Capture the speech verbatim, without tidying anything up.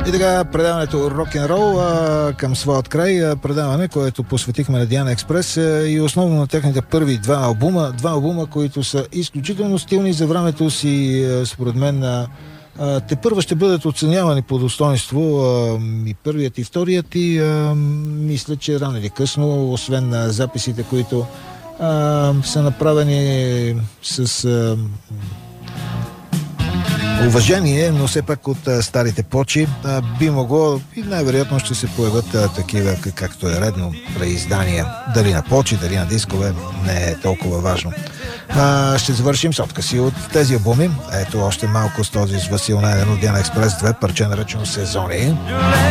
И така, предаването рок-н-рол а, към своят край, а, предаване, което посветихме на Диана Експрес а, и основно на техните първи два албума, два албума, които са изключително стилни за времето си, а, според мен а, а, те първа ще бъдат оценявани по достоинство, а, и първият и вторият, и а, мисля, че рано или късно, освен а, записите, които а, са направени с а, уважение, но все пак от а, старите почи, а, би могло и най-вероятно ще се появят а, такива, както е редно, преиздания. Дали на почи, дали на дискове, не е толкова важно. А, ще завършим с откъси от тези албуми. Ето още малко с този с Васил Найденов, Диана Експрес две, парче наречено Сезони.